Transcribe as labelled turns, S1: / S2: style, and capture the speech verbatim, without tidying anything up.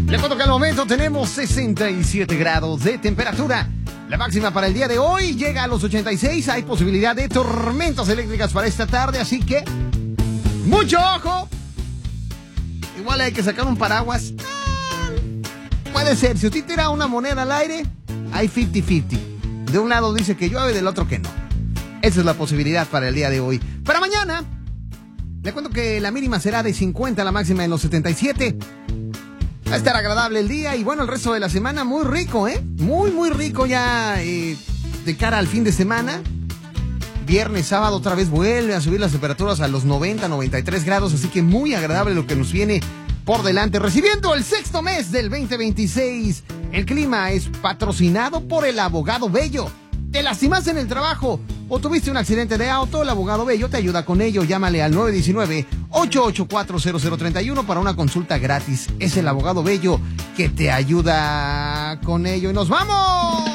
S1: Le cuento que al momento tenemos sesenta y siete grados de temperatura. La máxima para el día de hoy llega a los ochenta y seis. Hay posibilidad de tormentas eléctricas para esta tarde, así que ¡mucho ojo! Igual hay que sacar un paraguas. Ah, puede ser, si usted tira una moneda al aire, hay cincuenta cincuenta. De un lado dice que llueve, del otro que no. Esa es la posibilidad para el día de hoy. Para mañana, le cuento que la mínima será de cincuenta, la máxima en los setenta y siete. Va a estar agradable el día y bueno, el resto de la semana muy rico, ¿eh? Muy, muy rico ya eh, de cara al fin de semana. Viernes, sábado otra vez vuelve a subir las temperaturas a los noventa, noventa y tres grados, así que muy agradable lo que nos viene por delante. Recibiendo el sexto mes del veinte veintiséis. El clima es patrocinado por el Abogado Bello. ¿Te lastimaste en el trabajo o tuviste un accidente de auto? El Abogado Bello te ayuda con ello. Llámale al nueve uno nueve, ocho ocho cuatro, cero cero tres uno para una consulta gratis. Es el Abogado Bello que te ayuda con ello. ¡Y nos vamos!